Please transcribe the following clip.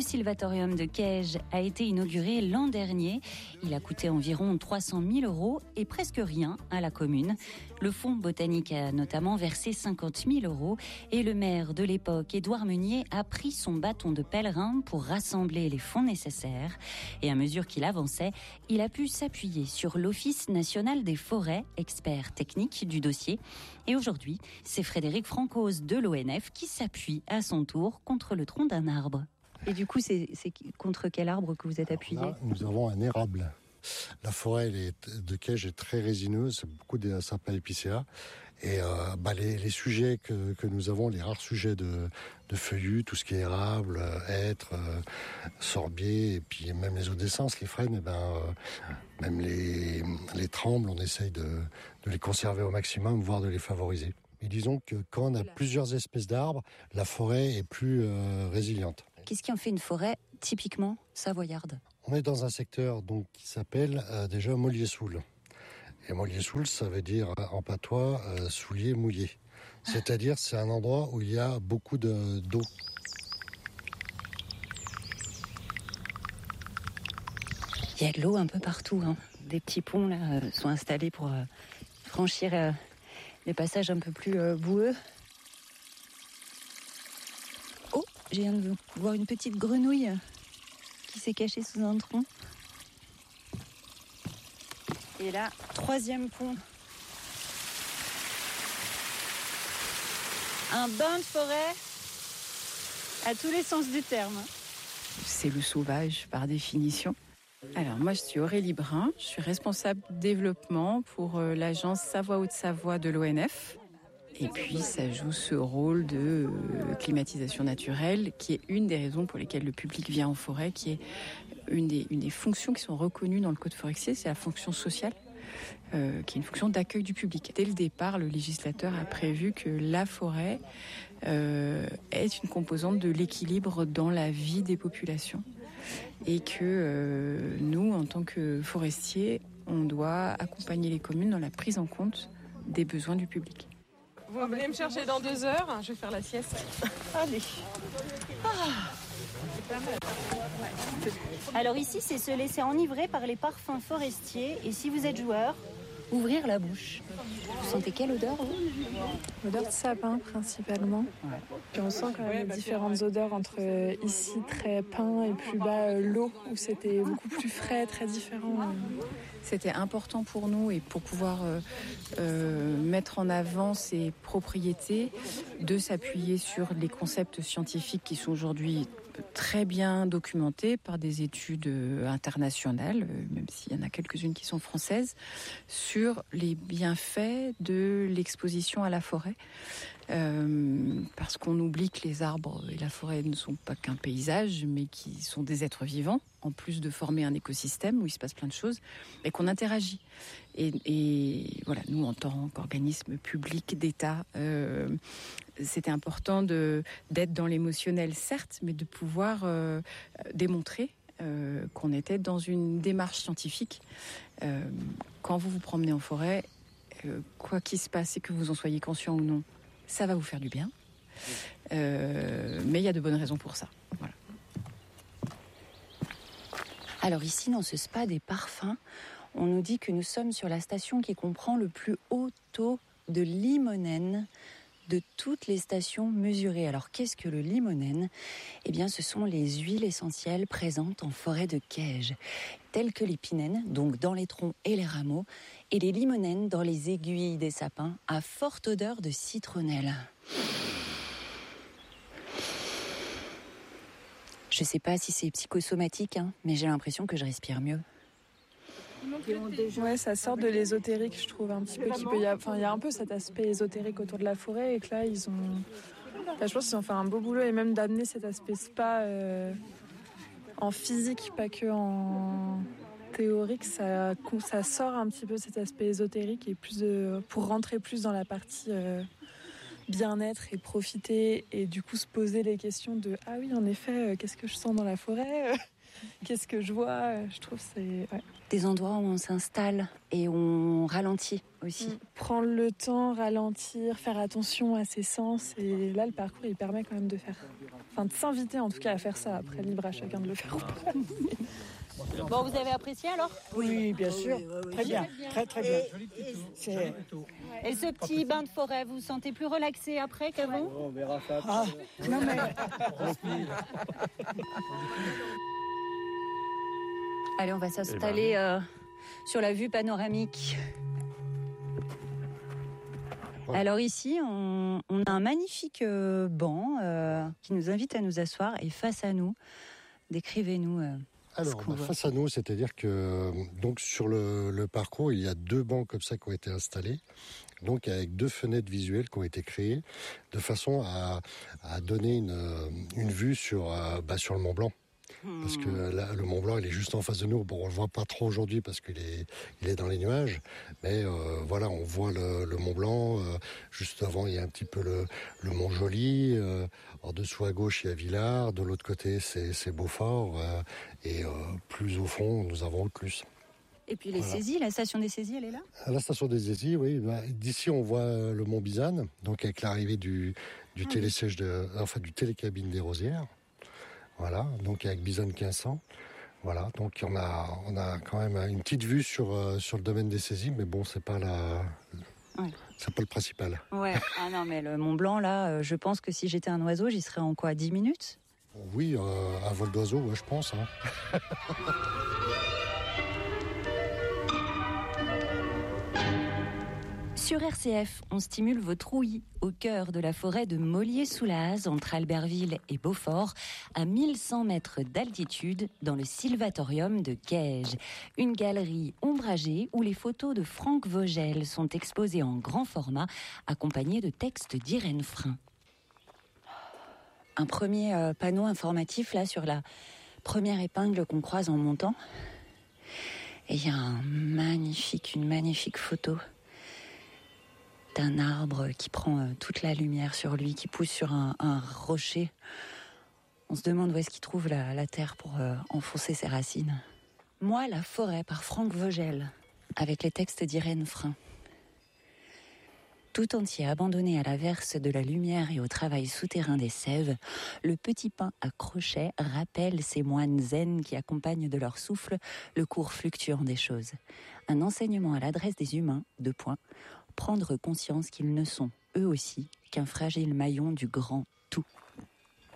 sylvatorium de Caige a été inauguré l'an dernier. Il a coûté environ 300 000 € et presque rien à la commune. Le fonds botanique a notamment versé 50 000 € et le maire de l'époque, Édouard Meunier, a pris son bâton de pèlerin pour rassembler les fonds nécessaires. Et à mesure qu'il avançait, il a pu s'appuyer sur l'Office national des forêts, expert technique du dossier. Et aujourd'hui, c'est Frédéric Francoz de l'ONF qui s'appuie à son tour contre le tronc d'un arbre. Et du coup, c'est contre quel arbre que vous êtes appuyé ? Là, nous avons un érable. La forêt de Caige est très résineuse, c'est beaucoup de sapins épicéas. Et les sujets que nous avons, les rares sujets de feuillus, tout ce qui est érable, hêtre, sorbier, et puis même les eaux d'essence, les frênes, même les trembles, on essaye de les conserver au maximum, voire de les favoriser. Et disons que quand on a plusieurs espèces d'arbres, la forêt est plus résiliente. Qu'est-ce qui en fait une forêt typiquement savoyarde ? On est dans un secteur donc qui s'appelle déjà Mollier-Soule. Et Mollier-Soule, ça veut dire en patois soulier mouillé. C'est-à-dire c'est un endroit où il y a beaucoup d'eau. Il y a de l'eau un peu partout. Des petits ponts là sont installés pour franchir les passages un peu plus boueux. Oh, je viens de voir une petite grenouille qui s'est cachée sous un tronc. Et là, 3e pont. Un bain de forêt à tous les sens du terme. C'est le sauvage par définition. Alors moi je suis Aurélie Brun, je suis responsable développement pour l'agence Savoie-Haute-Savoie de l'ONF. Et puis ça joue ce rôle de climatisation naturelle qui est une des raisons pour lesquelles le public vient en forêt, qui est une des fonctions qui sont reconnues dans le code forestier, c'est la fonction sociale, qui est une fonction d'accueil du public. Dès le départ, le législateur a prévu que la forêt est une composante de l'équilibre dans la vie des populations et que nous, en tant que forestiers, on doit accompagner les communes dans la prise en compte des besoins du public. Vous venez me chercher dans 2 heures, je vais faire la sieste. Allez. Alors ici, c'est se laisser enivrer par les parfums forestiers. Et si vous êtes joueur, ouvrir la bouche. Vous sentez quelle odeur, vous ? L'odeur de sapin, principalement. Ouais. Puis on sent quand même les différentes odeurs entre ici, très pin, et plus bas, l'eau, où c'était beaucoup plus frais, très différent. C'était important pour nous et pour pouvoir mettre en avant ces propriétés, de s'appuyer sur les concepts scientifiques qui sont aujourd'hui très bien documentés par des études internationales, même s'il y en a quelques-unes qui sont françaises, sur les bienfaits de l'exposition à la forêt. Parce qu'on oublie que les arbres et la forêt ne sont pas qu'un paysage, mais qui sont des êtres vivants, en plus de former un écosystème où il se passe plein de choses, et qu'on interagit. Et voilà, nous, en tant qu'organisme public d'État, c'était important d'être dans l'émotionnel, certes, mais de pouvoir démontrer qu'on était dans une démarche scientifique. Quand vous vous promenez en forêt, quoi qu'il se passe et que vous en soyez conscient ou non, ça va vous faire du bien. Mais il y a de bonnes raisons pour ça. Voilà. Alors ici, dans ce spa des parfums, on nous dit que nous sommes sur la station qui comprend le plus haut taux de limonène de toutes les stations mesurées. Alors qu'est-ce que le limonène ? Eh bien, ce sont les huiles essentielles présentes en forêt de Caige, telles que les pinènes, donc dans les troncs et les rameaux, et les limonènes dans les aiguilles des sapins, à forte odeur de citronnelle. Je sais pas si c'est psychosomatique, mais j'ai l'impression que je respire mieux. Ouais, ça sort de l'ésotérique, je trouve, un petit peu. Il y a un peu cet aspect ésotérique autour de la forêt, et que là, je pense qu'ils ont fait un beau boulot, et même d'amener cet aspect spa en physique, pas que en théorique, ça sort un petit peu cet aspect ésotérique, et pour rentrer plus dans la partie bien-être et profiter, et du coup se poser les questions de « Ah oui, en effet, qu'est-ce que je sens dans la forêt ?» qu'est-ce que je vois. Je trouve que c'est... Ouais. Des endroits où on s'installe et on ralentit aussi. Prendre le temps, ralentir, faire attention à ses sens. Et là, le parcours, il permet quand même de faire... Enfin, de s'inviter en tout cas à faire ça. Après, libre à chacun de le faire ou pas. Bon, vous avez apprécié alors ? Oui, bien sûr. Très bien, très très bien. Et ce petit bain de forêt, vous vous sentez plus relaxé après qu'avant ? On verra ça. Ah, non mais... Allez, on va s'installer sur la vue panoramique. Ouais. Alors ici, on a un magnifique banc qui nous invite à nous asseoir. Et face à nous, décrivez-nous alors, face à nous, c'est-à-dire que donc sur le parcours, il y a 2 bancs comme ça qui ont été installés, donc avec 2 fenêtres visuelles qui ont été créées, de façon à donner une vue sur le Mont Blanc. Parce que là, le Mont Blanc, il est juste en face de nous. Bon, on le voit pas trop aujourd'hui parce qu'il est dans les nuages. Mais voilà, on voit le Mont Blanc. Juste avant, il y a un petit peu le Mont Joli. En dessous à gauche, il y a Villars. De l'autre côté, c'est Beaufort. Et plus au fond, nous avons Autelus. Et puis les saisies, la station des saisies, elle est là ? À la station des saisies, oui. D'ici, on voit le Mont Bizanne, donc avec l'arrivée du télésiège du télécabine des Rosières. Voilà, donc avec Bizanne 1500. Voilà, donc on a quand même une petite vue sur le domaine des saisies, mais bon, c'est pas c'est pas le principal. Ouais. Ah non, mais le Mont Blanc, là, je pense que si j'étais un oiseau, j'y serais en quoi, 10 minutes ? Oui, un vol d'oiseau, ouais, je pense. Hein. Sur RCF, on stimule votre ouïe au cœur de la forêt de Mollier-sous-Laz, entre Albertville et Beaufort, à 1100 mètres d'altitude, dans le Sylvatorium de Caige. Une galerie ombragée où les photos de Franck Vogel sont exposées en grand format, accompagnées de textes d'Irène Frein. Un premier panneau informatif là sur la première épingle qu'on croise en montant. Et il y a une magnifique photo d'un arbre qui prend toute la lumière sur lui, qui pousse sur un rocher. On se demande où est-ce qu'il trouve la terre pour enfoncer ses racines. Moi, la forêt, par Franck Vogel, avec les textes d'Irène Frein. Tout entier abandonné à l'averse de la lumière et au travail souterrain des sèves, le petit pain à crochet rappelle ces moines zen qui accompagnent de leur souffle le cours fluctuant des choses. Un enseignement à l'adresse des humains, prendre conscience qu'ils ne sont, eux aussi, qu'un fragile maillon du grand tout.